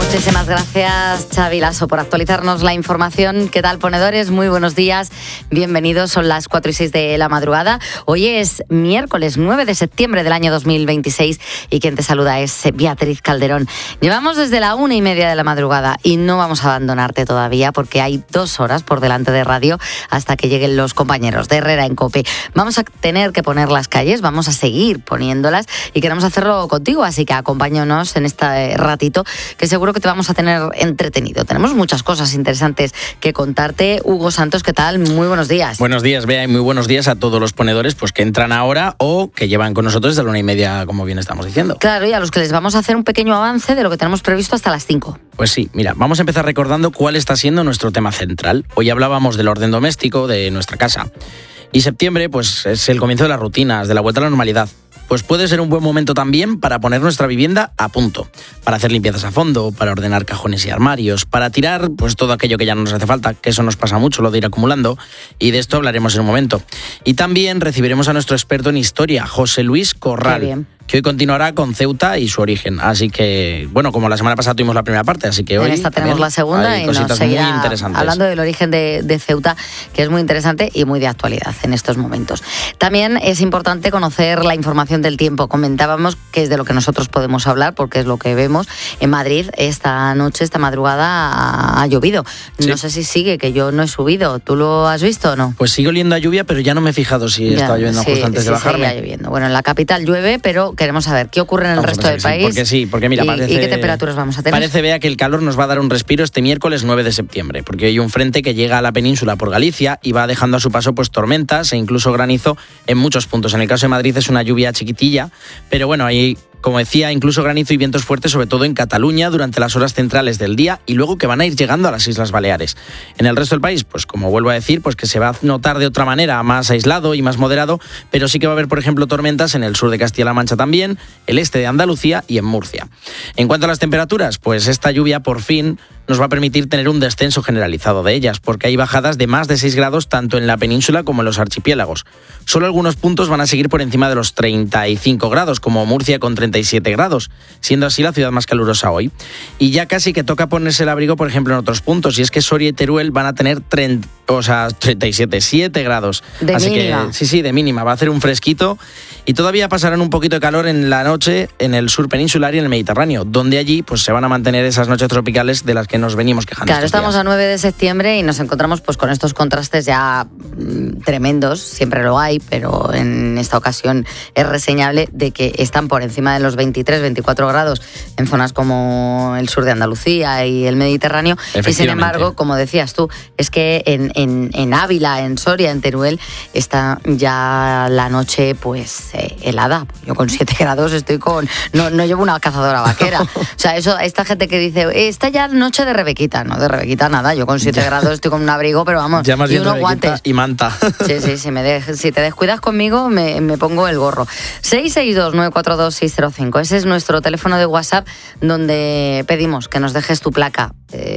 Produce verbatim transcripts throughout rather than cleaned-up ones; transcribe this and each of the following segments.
Muchísimas gracias, Xavi Lasso, por actualizarnos la información. ¿Qué tal, ponedores? Muy buenos días. Bienvenidos. Son las cuatro y seis de la madrugada. Hoy es miércoles nueve de septiembre del año dos mil veintiséis y quien te saluda es Beatriz Calderón. Llevamos desde la una y media de la madrugada y no vamos a abandonarte todavía porque hay dos horas por delante de radio hasta que lleguen los compañeros de Herrera en COPE. Vamos a tener que poner las calles, vamos a seguir poniéndolas y queremos hacerlo contigo, así que acompáñanos en este ratito que seguro que te vamos a tener entretenido. Tenemos muchas cosas interesantes que contarte. Hugo Santos, ¿qué tal? Muy buenos días. Buenos días, Bea, y muy buenos días a todos los ponedores pues que entran ahora o que llevan con nosotros desde la una y media, como bien estamos diciendo. Claro, y a los que les vamos a hacer un pequeño avance de lo que tenemos previsto hasta las cinco. Pues sí, mira, vamos a empezar recordando cuál está siendo nuestro tema central. Hoy hablábamos del orden doméstico de nuestra casa. Y septiembre, pues es el comienzo de las rutinas, de la vuelta a la normalidad. Pues puede ser un buen momento también para poner nuestra vivienda a punto, para hacer limpiezas a fondo, para ordenar cajones y armarios, para tirar pues todo aquello que ya no nos hace falta, que eso nos pasa mucho, lo de ir acumulando, y de esto hablaremos en un momento. Y también recibiremos a nuestro experto en historia, José Luis Corral, que hoy continuará con Ceuta y su origen. Así que, bueno, como la semana pasada tuvimos la primera parte, así que hoy en esta tenemos la segunda y nos seguirá hablando del origen de, de Ceuta, que es muy interesante y muy de actualidad en estos momentos. También es importante conocer la información del tiempo. Comentábamos que es de lo que nosotros podemos hablar, porque es lo que vemos. En Madrid esta noche, esta madrugada, ha, ha llovido. Sí. No sé si sigue, que yo no he subido. ¿Tú lo has visto o no? Pues sigue oliendo a lluvia, pero ya no me he fijado si ya, estaba lloviendo sí, justo antes sí, de bajarme. Sí, lloviendo. Bueno, en la capital llueve, pero queremos saber qué ocurre en el vamos resto del sí, país. Porque sí, porque mira, y, parece, ¿Y qué temperaturas vamos a tener? Parece, Bea, que el calor nos va a dar un respiro este miércoles nueve de septiembre, porque hay un frente que llega a la península por Galicia y va dejando a su paso pues tormentas e incluso granizo en muchos puntos. En el caso de Madrid es una lluvia chiquitilla, pero bueno, hay, como decía, incluso granizo y vientos fuertes, sobre todo en Cataluña, durante las horas centrales del día y luego que van a ir llegando a las Islas Baleares. En el resto del país, pues como vuelvo a decir, pues que se va a notar de otra manera, más aislado y más moderado, pero sí que va a haber, por ejemplo, tormentas en el sur de Castilla-La Mancha también, el este de Andalucía y en Murcia. En cuanto a las temperaturas, pues esta lluvia por fin nos va a permitir tener un descenso generalizado de ellas, porque hay bajadas de más de seis grados tanto en la península como en los archipiélagos. Solo algunos puntos van a seguir por encima de los treinta y cinco grados, como Murcia con treinta y siete grados, siendo así la ciudad más calurosa hoy. Y ya casi que toca ponerse el abrigo, por ejemplo, en otros puntos, y es que Soria y Teruel van a tener treinta, o sea, treinta y siete, siete grados. De así mínima. Que, sí, sí, de mínima. Va a hacer un fresquito y todavía pasarán un poquito de calor en la noche en el sur peninsular y en el Mediterráneo, donde allí pues se van a mantener esas noches tropicales de las que nos venimos quejando. Claro, estamos días. A nueve de septiembre y nos encontramos pues con estos contrastes ya mmm, tremendos, siempre lo hay, pero en esta ocasión es reseñable de que están por encima de los veintitrés, veinticuatro grados en zonas como el sur de Andalucía y el Mediterráneo, y sin embargo, como decías tú, es que en, en, en Ávila, en Soria, en Teruel, está ya la noche pues eh, helada. Yo con siete grados estoy con... No, no llevo una cazadora vaquera. O sea, eso, esta gente que dice, esta ya noche de Rebequita, no, de Rebequita nada, yo con siete grados estoy con un abrigo, pero vamos, ya más y unos guantes. Y manta. Sí, sí, si, me de, si te descuidas conmigo, me, me pongo el gorro. seis seis dos, nueve cuatro dos, seis cero cinco, ese es nuestro teléfono de WhatsApp, donde pedimos que nos dejes tu placa,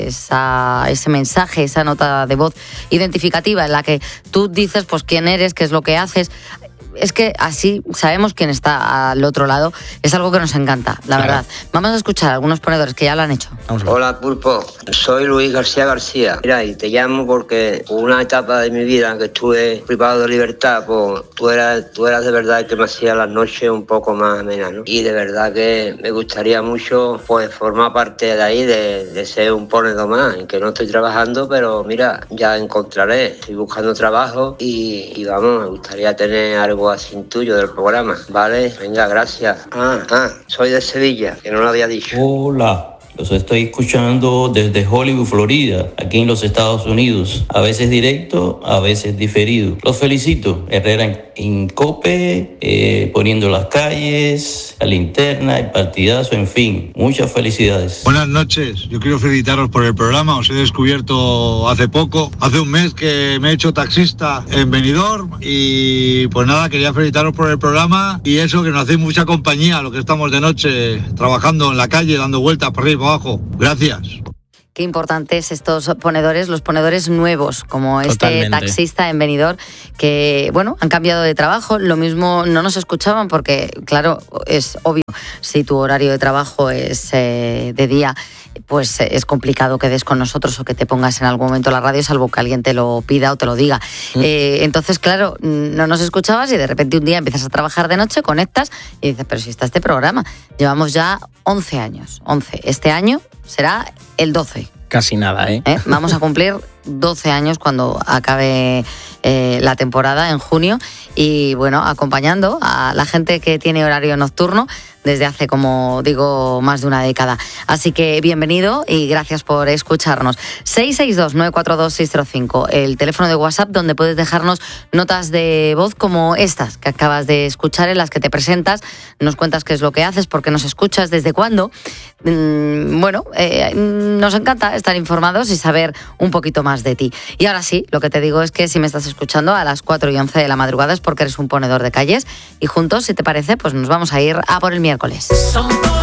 esa, ese mensaje, esa nota de voz identificativa en la que tú dices pues quién eres, qué es lo que haces. Es que así sabemos quién está al otro lado. Es algo que nos encanta, la verdad. Vamos a escuchar a algunos ponedores que ya lo han hecho. Hola, Pulpo. Soy Luis García García. Mira, y te llamo porque una etapa de mi vida en que estuve privado de libertad, pues tú eras, tú eras de verdad el que me hacía las noches un poco más amenas, ¿no? Y de verdad que me gustaría mucho pues formar parte de ahí, de, de ser un ponedor más, en que no estoy trabajando, pero mira, ya encontraré. Estoy buscando trabajo y, y vamos, me gustaría tener algo así tuyo del programa, ¿vale? Venga, gracias. Ah, ah, soy de Sevilla, que no lo había dicho. Hola. Los estoy escuchando desde Hollywood, Florida, aquí en los Estados Unidos. A veces directo, a veces diferido. Los felicito. Herrera en, en COPE, eh, poniendo las calles, la linterna, el partidazo, en fin. Muchas felicidades. Buenas noches. Yo quiero felicitaros por el programa. Os he descubierto hace poco, hace un mes que me he hecho taxista en Benidorm. Y pues nada, quería felicitaros por el programa. Y eso, que nos hacéis mucha compañía, lo que estamos de noche trabajando en la calle, dando vueltas por arriba. Abajo. Gracias. Qué importantes estos ponedores, los ponedores nuevos, como este Totalmente. Taxista en Benidorm, que, bueno, han cambiado de trabajo. Lo mismo no nos escuchaban porque, claro, es obvio, si tu horario de trabajo es eh, de día, pues es complicado que des con nosotros o que te pongas en algún momento la radio, salvo que alguien te lo pida o te lo diga. Mm. Eh, entonces, claro, no nos escuchabas y de repente un día empiezas a trabajar de noche, conectas y dices, pero si está este programa. Llevamos ya once años, once. Este año será el doce. Casi nada, ¿eh? ¿Eh? Vamos a cumplir doce años cuando acabe eh, la temporada en junio y bueno, acompañando a la gente que tiene horario nocturno desde hace, como digo, más de una década. Así que bienvenido y gracias por escucharnos. seis seis dos, nueve cuatro dos, seis cero cinco, el teléfono de WhatsApp donde puedes dejarnos notas de voz como estas que acabas de escuchar, en las que te presentas, nos cuentas qué es lo que haces, por qué nos escuchas, desde cuándo. Mm, bueno, eh, nos encanta estar informados y saber un poquito más de ti. Y ahora sí, lo que te digo es que si me estás escuchando a las cuatro y once de la madrugada es porque eres un ponedor de calles y juntos, si te parece, pues nos vamos a ir a por el miércoles.